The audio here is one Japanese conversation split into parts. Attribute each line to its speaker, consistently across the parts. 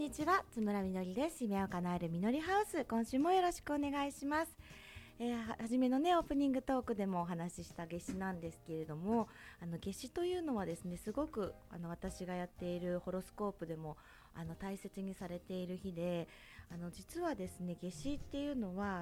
Speaker 1: にちは、津村みのりです。夢を叶えるみのりハウス、今週もよろしくお願いします。初めのねオープニングトークでもお話しした夏至なんですけれども、夏至というのはですね、すごく私がやっているホロスコープでも大切にされている日で、実はですね、夏至っていうのは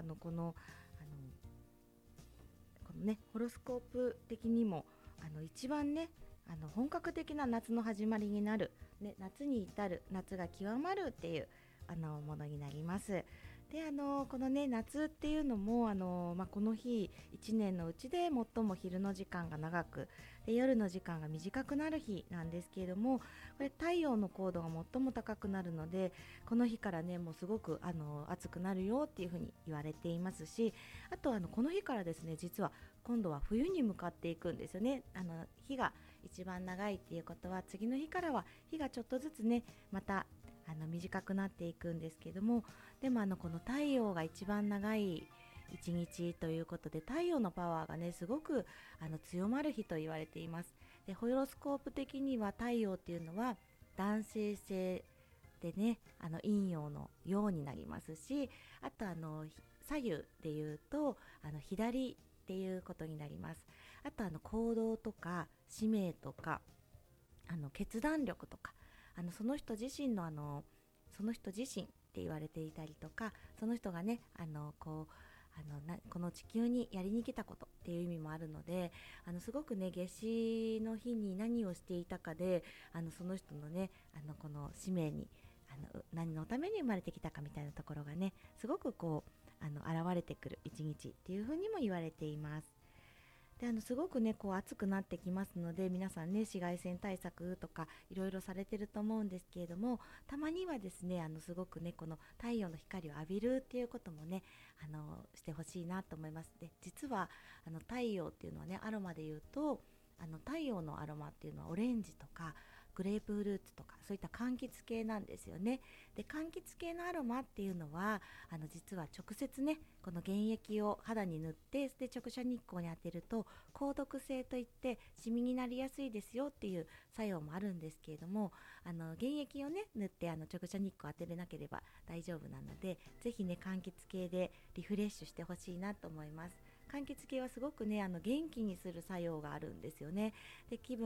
Speaker 1: このねホロスコープ的にも一番ね本格的な夏の始まりになる、ね、夏に至る、夏が極まるっていうものになります。でこのね夏っていうのもこの日1年のうちで最も昼の時間が長く、で夜の時間が短くなる日なんですけれども、これ太陽の高度が最も高くなるので、この日からねもうすごく暑くなるよっていうふうに言われていますし、あとこの日からですね、実は今度は冬に向かっていくんですよね。日が一番長いっていうことは、次の日からは日がちょっとずつねまた短くなっていくんですけども、でもこの太陽が一番長い一日ということで、太陽のパワーがねすごく強まる日と言われています。でホロスコープ的には太陽っていうのは男性性でね、陰陽の陽になりますし、あと左右でいうと左っていうことになります。あと行動とか使命とか決断力とか、その人自身のその人自身って言われていたりとか、その人がねこの地球にやりに来たことっていう意味もあるので、すごくね夏至の日に何をしていたかでその人のねこの使命に何のために生まれてきたかみたいなところがねすごくこう現れてくる一日っていうふうにも言われています。ですごくねこう暑くなってきますので、皆さんね紫外線対策とかいろいろされてると思うんですけれども、たまにはですねすごくねこの太陽の光を浴びるっていうこともねしてほしいなと思います。で実は太陽っていうのはね、アロマで言うと太陽のアロマっていうのはオレンジとかグレープフルーツとか、そういった柑橘系なんですよね。で柑橘系のアロマっていうのは実は直接ねこの原液を肌に塗って、で直射日光に当てると抗毒性といってシミになりやすいですよっていう作用もあるんですけれども、原液をね塗って直射日光を当てれなければ大丈夫なので、ぜひね柑橘系でリフレッシュしてほしいなと思います。柑橘系はすごくね元気にする作用があるんですよね。で気分